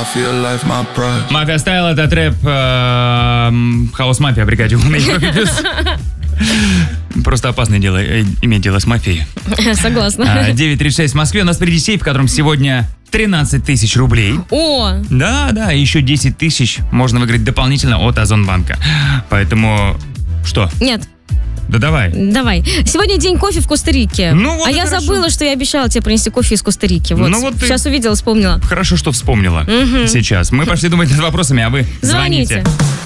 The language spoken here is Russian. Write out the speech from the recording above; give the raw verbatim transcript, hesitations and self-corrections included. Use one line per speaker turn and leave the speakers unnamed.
Мафия Стайл — это трэп Хаус Мафия, бригаде Умный. Просто опасное дело иметь дело с мафией.
Согласна.
девять тридцать шесть в Москве. У нас впереди сейф, в котором сегодня тринадцать тысяч рублей.
О!
Да, да, и еще десять тысяч можно выиграть дополнительно от Озонбанка. Поэтому что?
Нет.
Да давай.
Давай. Сегодня день кофе в Коста-Рике.
Ну, вот
а я
хорошо.
забыла, что я обещала тебе принести кофе из Коста-Рики. Вот,
ну, вот
сейчас
ты...
увидела, вспомнила.
Хорошо, что вспомнила.
Угу.
Сейчас. Мы пошли думать над вопросами, а вы звоните.
Звоните.